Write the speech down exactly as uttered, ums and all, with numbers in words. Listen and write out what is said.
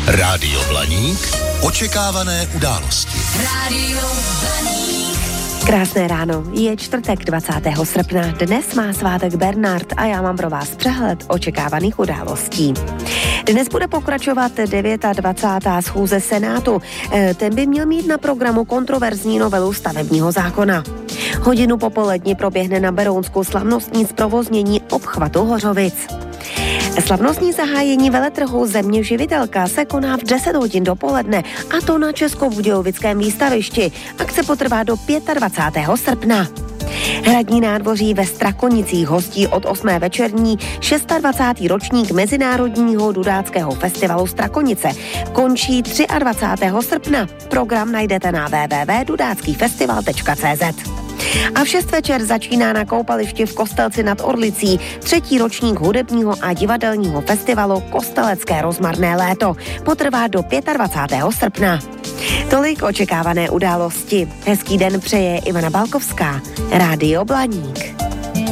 Rádio Blaník. Očekávané události. Rádio Blaník. Krásné ráno, je čtvrtek dvacátého srpna, dnes má svátek Bernard a já mám pro vás přehled očekávaných událostí. Dnes bude pokračovat dvacátá devátá schůze Senátu. Ten by měl mít na programu kontroverzní novelu stavebního zákona. Hodinu popolední proběhne na Berounsku slavnostní zprovoznění obchvatu Hořovic. Slavnostní zahájení veletrhu Země živitelka se koná v deset hodin dopoledne, a to na Českobudějovickém výstavišti. Akce potrvá do dvacátého pátého srpna. Hradní nádvoří ve Strakonicích hostí od osmé večerní dvacátý šestý ročník Mezinárodního dudáckého festivalu Strakonice. Končí dvacátého třetího srpna. Program najdete na w w w tečka dudácký festival tečka c z. A v šest večer začíná na koupališti v Kostelci nad Orlicí třetí ročník hudebního a divadelního festivalu Kostelecké rozmarné léto. Potrvá do dvacátého pátého srpna. Tolik očekávané události. Hezký den přeje Ivana Balkovská. Rádio Blaník.